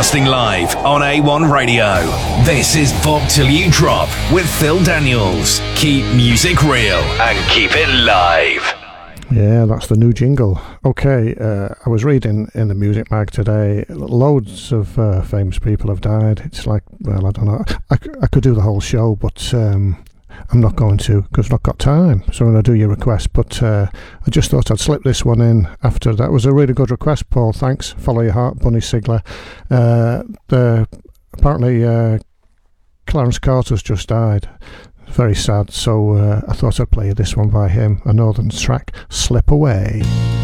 Broadcasting live on A1 Radio. This is Bob Till You Drop with Phil Daniels. Keep music real and keep it live. Yeah, that's the new jingle. Okay, I was reading in the Music Mag today, loads of famous people have died. It's like, well, I don't know. I could do the whole show, but I'm not going to, because I've not got time. So I'm going to do your request, but I just thought I'd slip this one in after. That was a really good request, Paul. Thanks. Follow Your Heart, Bunny Sigler. Apparently, Clarence Carter's just died. Very sad, so I thought I'd play this one by him, a Northern track, Slip Away.